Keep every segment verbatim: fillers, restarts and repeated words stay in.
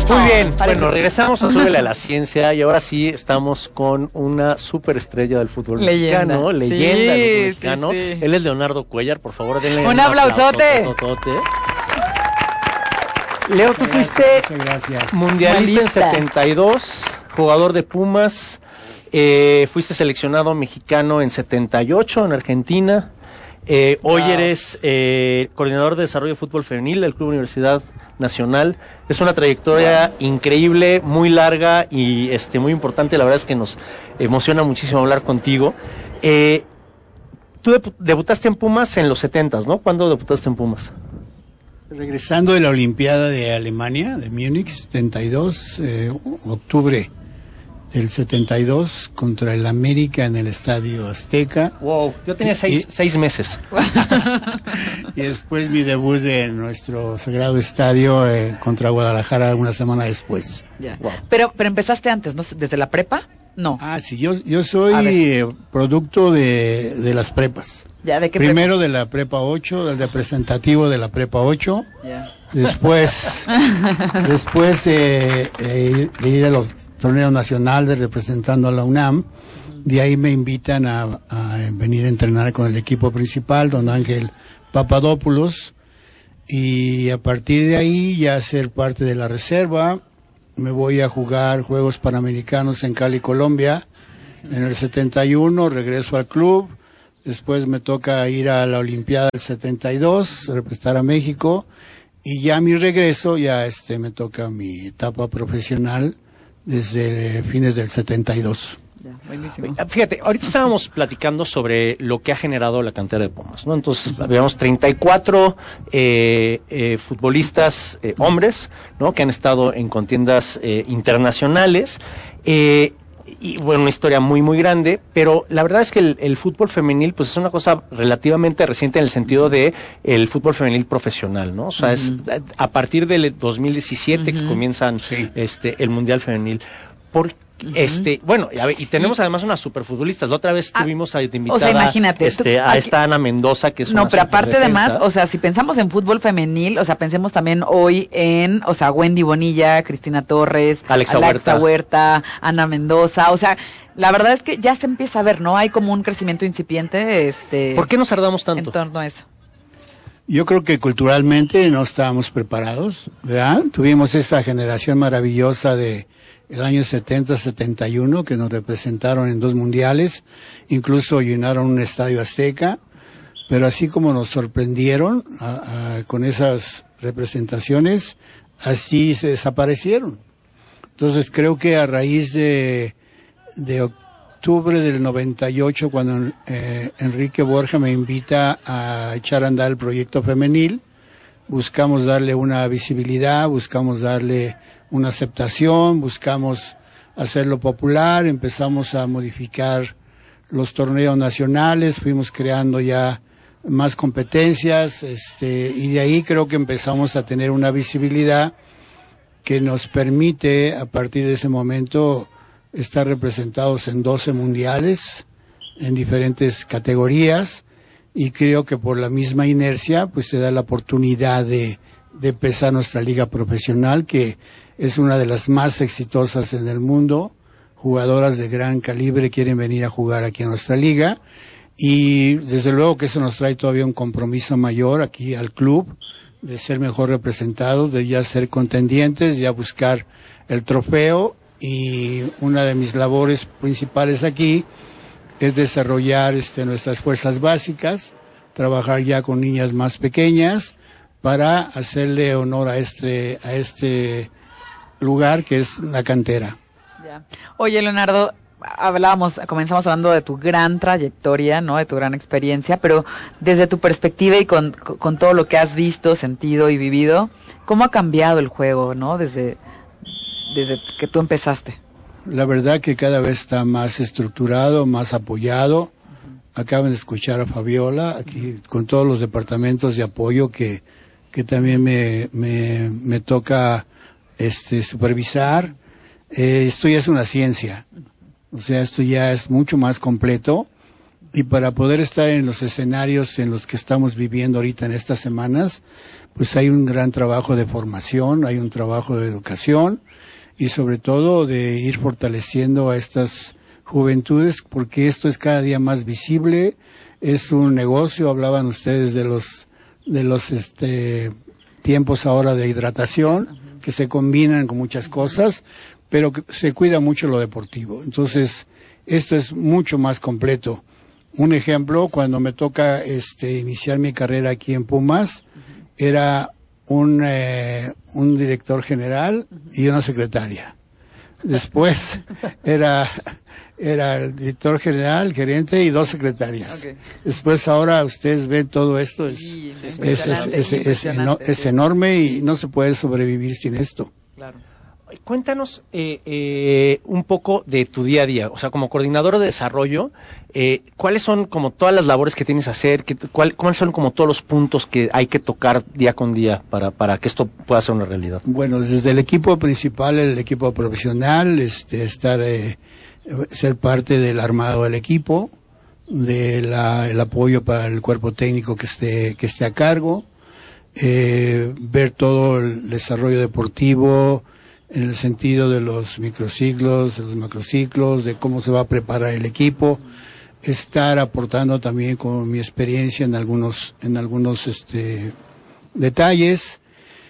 Muy bien, bueno, regresamos a Súbele a la Ciencia y ahora sí estamos con una superestrella del fútbol leyenda. mexicano, Sí, leyenda del fútbol mexicano. Sí, sí. Él es Leonardo Cuéllar, por favor, denle un, un aplausote. aplausote. Leo, tú fuiste gracias. mundialista en setenta y dos, jugador de Pumas, eh, fuiste seleccionado mexicano en setenta y ocho en Argentina. Eh, wow. Hoy eres eh, coordinador de desarrollo de fútbol femenil del Club Universidad Nacional. Es una trayectoria wow. increíble, muy larga y este muy importante. La verdad es que nos emociona muchísimo hablar contigo. Eh, tú deb- debutaste en Pumas en los setentas, ¿no? ¿Cuándo debutaste en Pumas? Regresando de la Olimpiada de Alemania, de Múnich, setenta y dos, eh, octubre del setenta y dos, contra el América en el Estadio Azteca. Wow, yo tenía seis, y, seis meses. Y después mi debut en nuestro sagrado estadio eh, contra Guadalajara una semana después. Yeah. Wow. Pero, pero empezaste antes, ¿no? ¿Desde la prepa? No. Ah, sí, yo, yo soy eh, producto de, de las prepas. ¿Ya? ¿De qué Primero prepa? de la prepa ocho, del representativo de la prepa ocho. Yeah. Después, después de, de, de ir a los torneos nacionales representando a la UNAM, uh-huh. de ahí me invitan a, a venir a entrenar con el equipo principal, don Ángel Papadopoulos, y a partir de ahí ya ser parte de la reserva. Me voy a jugar Juegos Panamericanos en Cali, Colombia, en el setenta y uno, regreso al club. Después me toca ir a la Olimpiada del setenta y dos, representar a México. Y ya mi regreso, ya este me toca mi etapa profesional desde fines del setenta y dos. Ya, buenísimo. Fíjate, ahorita estábamos platicando sobre lo que ha generado la cantera de Pumas, ¿no? Entonces, habíamos treinta y cuatro eh, eh, futbolistas eh, hombres, ¿no? Que han estado en contiendas eh, internacionales. Eh, Y bueno, una historia muy muy grande, pero la verdad es que el, el fútbol femenil pues es una cosa relativamente reciente en el sentido de el fútbol femenil profesional, ¿no? O sea, uh-huh. es a partir del dos mil diecisiete uh-huh. que comienzan sí. este el Mundial Femenil. Por Uh-huh. Este, bueno, y, a ver, y tenemos además unas superfutbolistas. La otra vez ah, tuvimos a invitada o sea, imagínate, este, tú, a aquí, esta Ana Mendoza, que es no, una pero aparte de más, más, o sea, si pensamos en fútbol femenil, o sea, pensemos también hoy en, o sea, Wendy Bonilla, Cristina Torres, Alexa, Alexa Huerta. Huerta, Ana Mendoza, o sea, la verdad es que ya se empieza a ver, ¿no? Hay como un crecimiento incipiente, este. ¿Por qué nos tardamos tanto? En torno a eso. Yo creo que culturalmente no estábamos preparados, ¿verdad? Tuvimos esa generación maravillosa de el año setenta, setenta y uno, que nos representaron en dos mundiales, incluso llenaron un estadio Azteca, pero así como nos sorprendieron a, a, con esas representaciones, así se desaparecieron. Entonces creo que a raíz de, de octubre del noventa y ocho, cuando eh, Enrique Borja me invita a echar a andar el proyecto femenil, buscamos darle una visibilidad, buscamos darle una aceptación, buscamos hacerlo popular, empezamos a modificar los torneos nacionales, fuimos creando ya más competencias, este, y de ahí creo que empezamos a tener una visibilidad que nos permite, a partir de ese momento, estar representados en doce mundiales, en diferentes categorías, y creo que por la misma inercia, pues se da la oportunidad de, de empezar nuestra liga profesional, que es una de las más exitosas en el mundo. Jugadoras de gran calibre quieren venir a jugar aquí en nuestra liga, y desde luego que eso nos trae todavía un compromiso mayor aquí al club, de ser mejor representados, de ya ser contendientes, ya buscar el trofeo, y una de mis labores principales aquí es desarrollar este, nuestras fuerzas básicas, trabajar ya con niñas más pequeñas para hacerle honor a este, a este lugar que es la cantera. Ya. Oye, Leonardo, hablábamos, comenzamos hablando de tu gran trayectoria, ¿no? De tu gran experiencia, pero desde tu perspectiva y con, con todo lo que has visto, sentido y vivido, ¿cómo ha cambiado el juego, ¿no? Desde, desde que tú empezaste. La verdad que cada vez está más estructurado, más apoyado. Uh-huh. Acaban de escuchar a Fabiola, aquí uh-huh. con todos los departamentos de apoyo que, que también me, me, me toca este, supervisar. Eh, esto ya es una ciencia. O sea, esto ya es mucho más completo, y para poder estar en los escenarios en los que estamos viviendo ahorita en estas semanas, pues hay un gran trabajo de formación, hay un trabajo de educación y sobre todo de ir fortaleciendo a estas juventudes, porque esto es cada día más visible, es un negocio. Hablaban ustedes de los de los este tiempos ahora de hidratación, uh-huh, que se combinan con muchas cosas, pero que se cuida mucho lo deportivo. Entonces, esto es mucho más completo. Un ejemplo, cuando me toca este iniciar mi carrera aquí en Pumas, uh-huh, era un eh, un director general, uh-huh, y una secretaria. Después era era el director general, gerente y dos secretarias. Okay. Después ahora ustedes ven todo esto, es, sí, es, es, es, es, es, eno- es enorme y no se puede sobrevivir sin esto. Claro. Cuéntanos eh, eh, un poco de tu día a día, o sea, como coordinador de desarrollo, eh, ¿cuáles son como todas las labores que tienes que hacer? Que, cuál, ¿Cuáles son como todos los puntos que hay que tocar día con día para, para que esto pueda ser una realidad? Bueno, desde el equipo principal, el equipo profesional, este, estar, eh, ser parte del armado del equipo, de la, el apoyo para el cuerpo técnico que esté, que esté a cargo, eh, ver todo el desarrollo deportivo, en el sentido de los microciclos, de los macrociclos, de cómo se va a preparar el equipo, estar aportando también con mi experiencia en algunos, en algunos este, detalles,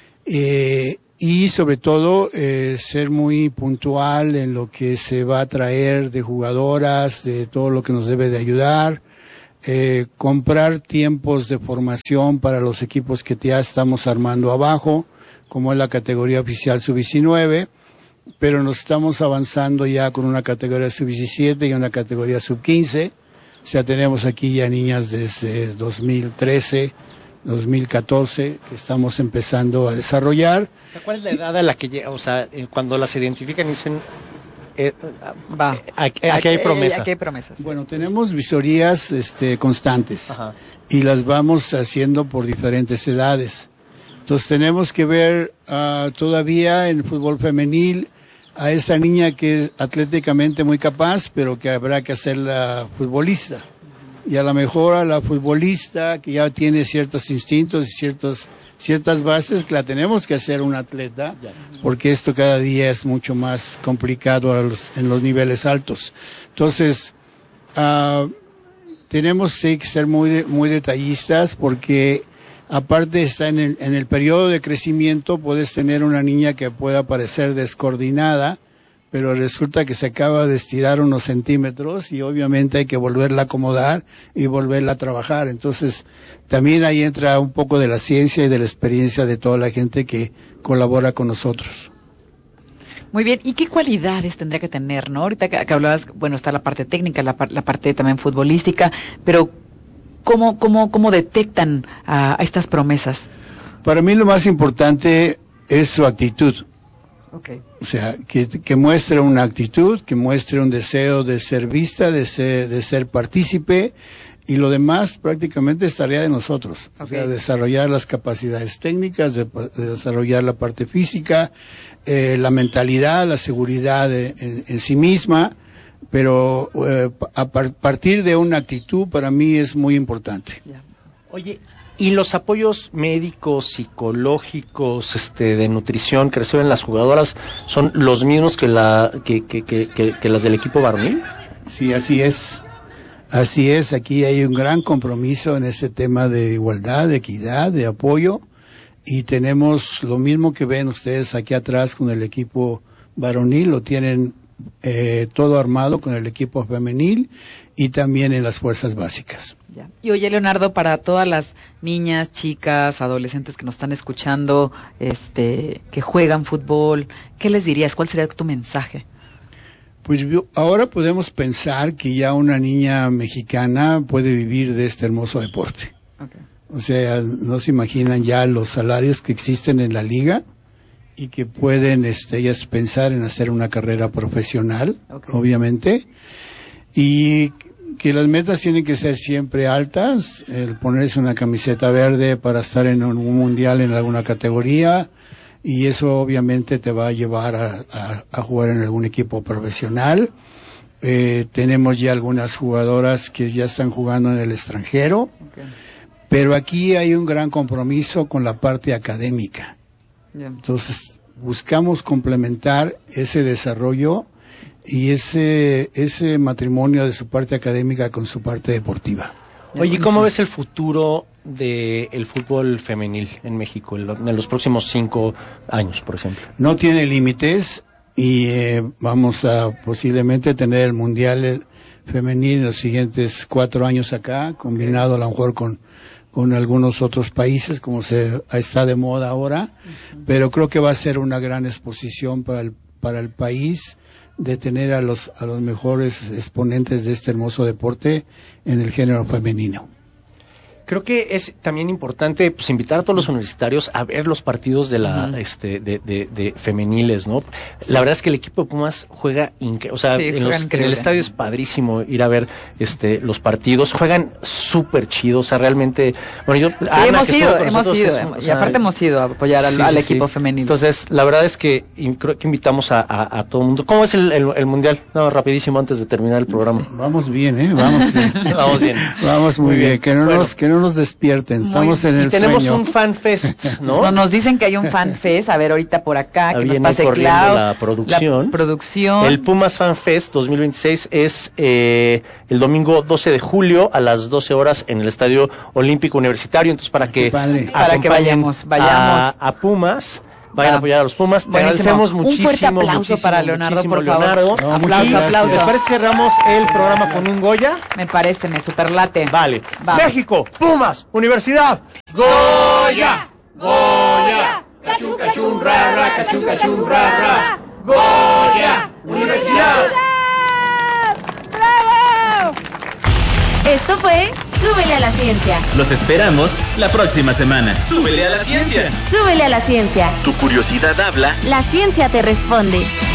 eh, y sobre todo eh, ser muy puntual en lo que se va a traer de jugadoras, de todo lo que nos debe de ayudar, eh, comprar tiempos de formación para los equipos que ya estamos armando abajo, como es la categoría oficial sub diecinueve, pero nos estamos avanzando ya con una categoría sub diecisiete y una categoría sub quince. O sea, tenemos aquí ya niñas desde dos mil trece, dos mil catorce, que estamos empezando a desarrollar. O sea, ¿cuál es la edad a la que llega? O sea, cuando las identifican y dicen, eh, va, eh, aquí, aquí hay promesa. Aquí hay promesas. Bueno, tenemos visorías este, constantes. Ajá. Y las vamos haciendo por diferentes edades. Entonces tenemos que ver uh, todavía en el fútbol femenil a esa niña que es atléticamente muy capaz, pero que habrá que hacerla futbolista. Y a lo mejor a la futbolista que ya tiene ciertos instintos y ciertos, ciertas bases, que la tenemos que hacer un atleta, porque esto cada día es mucho más complicado a los, en los niveles altos. Entonces, uh, tenemos sí, que ser muy, muy detallistas, porque aparte está en el, en el periodo de crecimiento, puedes tener una niña que pueda parecer descoordinada, pero resulta que se acaba de estirar unos centímetros y obviamente hay que volverla a acomodar y volverla a trabajar. Entonces, también ahí entra un poco de la ciencia y de la experiencia de toda la gente que colabora con nosotros. Muy bien, ¿y qué cualidades tendría que tener, no? Ahorita que, que hablabas, bueno, está la parte técnica, la, la parte también futbolística, pero ¿Cómo, cómo, cómo detectan a, a estas promesas? Para mí lo más importante es su actitud. Okay. O sea, que, que muestre una actitud, que muestre un deseo de ser vista, de ser, de ser partícipe, y lo demás prácticamente es tarea de nosotros. Okay. O sea, desarrollar las capacidades técnicas, de, de desarrollar la parte física, eh, la mentalidad, la seguridad de, en, en sí misma. Pero eh, a par- partir de una actitud para mí es muy importante. Oye, ¿y los apoyos médicos, psicológicos, este, de nutrición que reciben las jugadoras son los mismos que la que, que, que, que, que las del equipo varonil? Sí, así es. Así es, aquí hay un gran compromiso en ese tema de igualdad, de equidad, de apoyo, y tenemos lo mismo que ven ustedes aquí atrás con el equipo varonil, lo tienen Eh, todo armado con el equipo femenil y también en las fuerzas básicas. Ya. Y oye, Leonardo, para todas las niñas, chicas, adolescentes que nos están escuchando, este, que juegan fútbol, ¿qué les dirías? ¿Cuál sería tu mensaje? Pues ahora podemos pensar que ya una niña mexicana puede vivir de este hermoso deporte. Okay. O sea, no se imaginan ya los salarios que existen en la liga y que pueden este, ellas pensar en hacer una carrera profesional, okay, obviamente, y que las metas tienen que ser siempre altas, el ponerse una camiseta verde para estar en un mundial en alguna categoría, y eso obviamente te va a llevar a, a, a jugar en algún equipo profesional. Eh, tenemos ya algunas jugadoras que ya están jugando en el extranjero, okay, Pero aquí hay un gran compromiso con la parte académica. Yeah. Entonces, buscamos complementar ese desarrollo y ese, ese matrimonio de su parte académica con su parte deportiva. Oye, ¿cómo ves el futuro del fútbol femenil en México en, lo, en los próximos cinco años, por ejemplo? No tiene límites y eh, vamos a posiblemente tener el Mundial femenil en los siguientes cuatro años acá, combinado a lo mejor con, con algunos otros países, como se está de moda ahora, uh-huh. Pero creo que va a ser una gran exposición para el, para el país, de tener a los a los mejores exponentes de este hermoso deporte en el género femenino. Creo que es también importante pues invitar a todos los universitarios a ver los partidos de la uh-huh. este de, de, de femeniles, ¿no? Sí. La verdad es que el equipo de Pumas juega increíble, o sea, sí, en, los, en el estadio es padrísimo ir a ver este los partidos, juegan súper chido, o sea, realmente, bueno, yo sí, Ana, hemos ido, hemos ido, es, y sea, aparte hemos ido a apoyar al, sí, al equipo sí. femenino. Entonces, la verdad es que y creo que invitamos a, a, a todo el mundo. ¿Cómo es el, el, el mundial? No, rapidísimo antes de terminar el programa. Vamos bien, eh, vamos bien. Vamos bien. Vamos muy, muy bien. bien, que no bueno. nos que no nos despierten, muy estamos en el y tenemos sueño. Un fan fest, ¿no? no nos dicen que hay un fan fest, a ver ahorita por acá, que viene nos pase Clau, la producción. La producción. El Pumas Fan Fest dos mil veintiséis es eh, el domingo doce de julio a las doce horas en el Estadio Olímpico Universitario, entonces para que para que vayamos, vayamos a, a Pumas. Vayan a apoyar a los Pumas. Te Buenísimo. agradecemos muchísimo. Un fuerte aplauso muchísimo, para Leonardo, por favor. Leonardo. No, aplauso, aplauso. ¿Les parece que cerramos el programa con un Goya? Me parece, me superlate. Vale. Vamos. México, Pumas, Universidad. Goya, Goya, cachun, cachun, ra, ra, cachun, cachun, ra, ra. Goya, Universidad. ¡Bravo! Esto fue Súbele a la Ciencia. Los esperamos la próxima semana. ¡Súbele a la ciencia! Súbele a la ciencia. Tu curiosidad habla. La ciencia te responde.